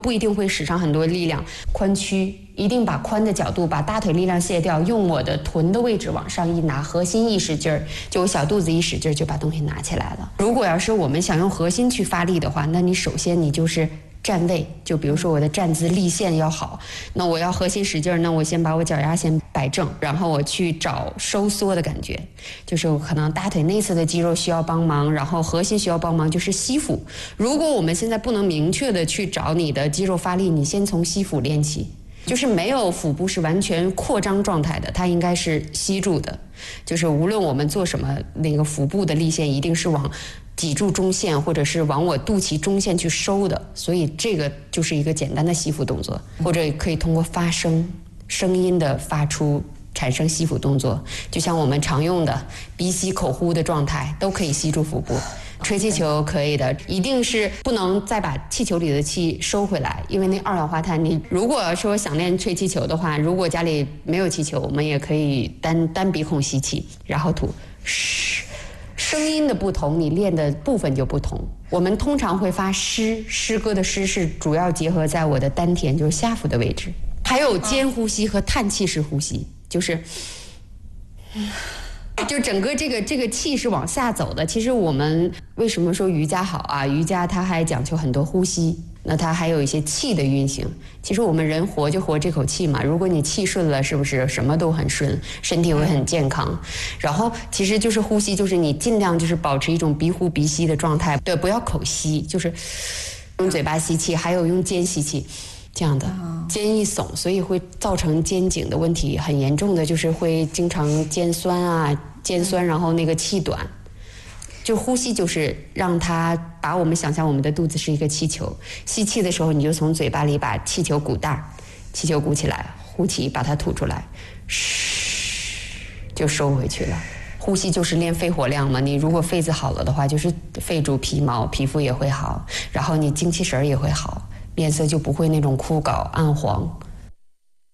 不一定会使上很多力量，髋屈一定把髋的角度，把大腿力量卸掉，用我的臀的位置往上一拿，核心一使劲儿，就我小肚子一使劲儿就把东西拿起来了。如果要是我们想用核心去发力的话，那你首先你就是站位，就比如说我的站姿立线要好，那我要核心使劲儿，那我先把我脚丫先摆正，然后我去找收缩的感觉，就是我可能大腿内侧的肌肉需要帮忙，然后核心需要帮忙，就是吸腹。如果我们现在不能明确的去找你的肌肉发力，你先从吸腹练起，就是没有腹部是完全扩张状态的，它应该是吸住的，就是无论我们做什么，那个腹部的立线一定是往脊柱中线或者是往我肚脐中线去收的，所以这个就是一个简单的吸腹动作，或者可以通过发声，声音的发出产生吸腹动作，就像我们常用的鼻吸口呼的状态都可以吸住腹部。吹气球可以的，一定是不能再把气球里的气收回来，因为那二氧化碳，你如果说想练吹气球的话，如果家里没有气球，我们也可以单鼻孔吸气，然后吐，嘘。声音的不同，你练的部分就不同。我们通常会发诗歌的诗是主要结合在我的丹田，就是下腹的位置。还有尖呼吸和叹气式呼吸，就整个这个气是往下走的。其实我们为什么说瑜伽好啊？瑜伽它还讲究很多呼吸，那它还有一些气的运行。其实我们人活就活这口气嘛，如果你气顺了，是不是什么都很顺，身体会很健康？然后其实就是呼吸，就是你尽量就是保持一种鼻呼鼻吸的状态，对，不要口吸，就是用嘴巴吸气，还有用肩吸气。这样的肩一耸，所以会造成肩颈的问题很严重的，就是会经常肩酸，然后那个气短。就呼吸就是让它把我们想象我们的肚子是一个气球，吸气的时候你就从嘴巴里把气球鼓大，气球鼓起来，呼气把它吐出来，嘘，就收回去了。呼吸就是练肺活量嘛，你如果肺子好了的话，就是肺主皮毛，皮肤也会好，然后你精气神也会好，脸色就不会那种枯槁暗黄。